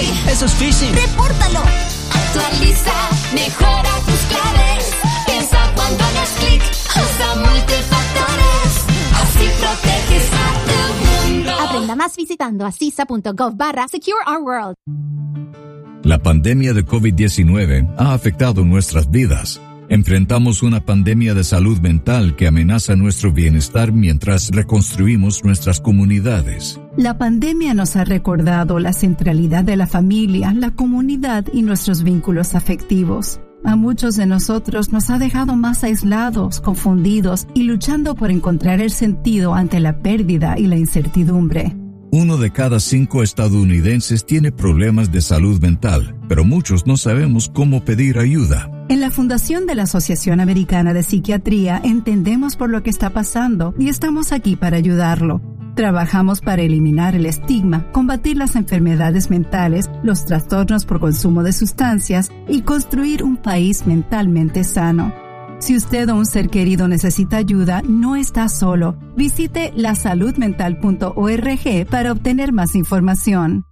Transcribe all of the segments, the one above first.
Eso es phishing. ¡Repórtalo! Actualiza, mejora tus claves. Piensa cuando hagas clic, usa multifactores. Así proteges a tu mundo. Aprenda más visitando acisa.gov/Secure Our World. La pandemia de COVID-19 ha afectado nuestras vidas. Enfrentamos una pandemia de salud mental que amenaza nuestro bienestar mientras reconstruimos nuestras comunidades. La pandemia nos ha recordado la centralidad de la familia, la comunidad y nuestros vínculos afectivos. A muchos de nosotros nos ha dejado más aislados, confundidos y luchando por encontrar el sentido ante la pérdida y la incertidumbre. 1 de cada 5 estadounidenses tiene problemas de salud mental, pero muchos no sabemos cómo pedir ayuda. En la Fundación de la Asociación Americana de Psiquiatría entendemos por lo que está pasando y estamos aquí para ayudarlo. Trabajamos para eliminar el estigma, combatir las enfermedades mentales, los trastornos por consumo de sustancias y construir un país mentalmente sano. Si usted o un ser querido necesita ayuda, no está solo. Visite lasaludmental.org para obtener más información.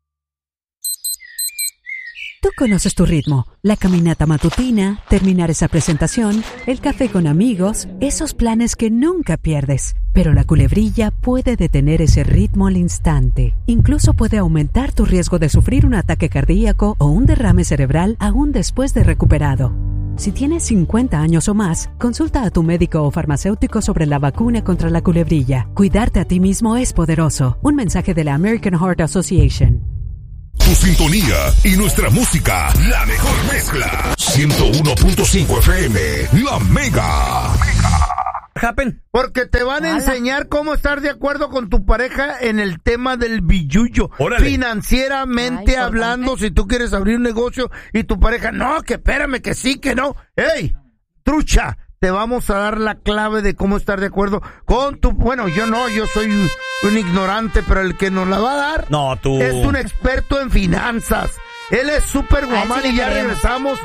Tú conoces tu ritmo, la caminata matutina, terminar esa presentación, el café con amigos, esos planes que nunca pierdes. Pero la culebrilla puede detener ese ritmo al instante. Incluso puede aumentar tu riesgo de sufrir un ataque cardíaco o un derrame cerebral aún después de recuperado. Si tienes 50 años o más, consulta a tu médico o farmacéutico sobre la vacuna contra la culebrilla. Cuidarte a ti mismo es poderoso. Un mensaje de la American Heart Association. Tu sintonía y nuestra música, la mejor mezcla. 101.5 FM, La Mega. Happen. Porque te van a enseñar cómo estar de acuerdo con tu pareja en el tema del billullo. Órale. Ay, Financieramente hablando, si tú quieres abrir un negocio y tu pareja, no, que espérame, que sí, que no. ¡Ey, trucha! Te vamos a dar la clave de cómo estar de acuerdo con tu... Bueno, yo no, yo soy un ignorante, pero el que nos la va a dar no, tú. Es un experto en finanzas. Él es súper guamán y ya regresamos.